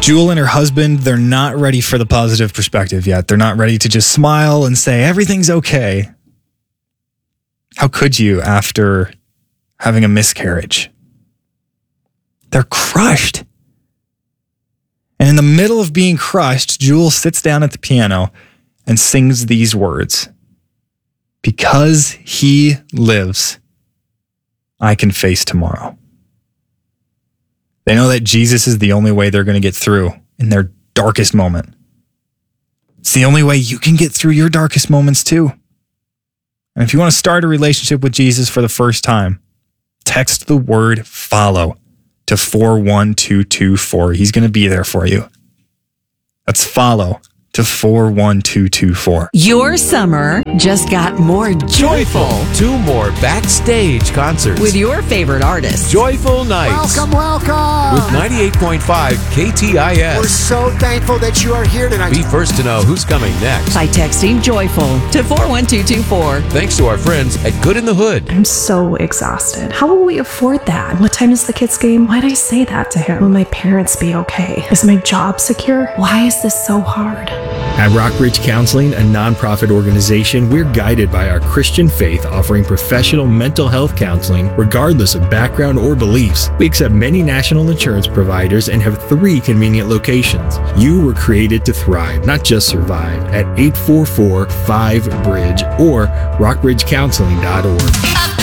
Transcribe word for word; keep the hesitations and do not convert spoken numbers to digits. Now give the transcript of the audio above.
Jewel and her husband, they're not ready for the positive perspective yet. They're not ready to just smile and say, everything's okay. How could you after having a miscarriage? They're crushed. And in the middle of being crushed, Jewel sits down at the piano and sings these words. Because he lives, I can face tomorrow. They know that Jesus is the only way they're going to get through in their darkest moment. It's the only way you can get through your darkest moments too. And if you want to start a relationship with Jesus for the first time, text the word follow to four one two two four. He's going to be there for you. That's follow to four one two two four. Your summer just got more joyful. Two more backstage concerts With your favorite artists. Joyful Nights. Welcome, welcome. With ninety-eight point five K T I S. We're so thankful that you are here tonight. Be first to know who's coming next. By texting joyful to four one two two four. Thanks to our friends at Good in the Hood. I'm so exhausted. How will we afford that? What time is the kids' game? Why'd I say that to him? Will my parents be okay? Is my job secure? Why is this so hard? At Rockbridge Counseling, a nonprofit organization, we're guided by our Christian faith, offering professional mental health counseling regardless of background or beliefs. We accept many national insurance providers and have three convenient locations. You were created to thrive, not just survive, at eight four four five bridge or rockbridge counseling dot org.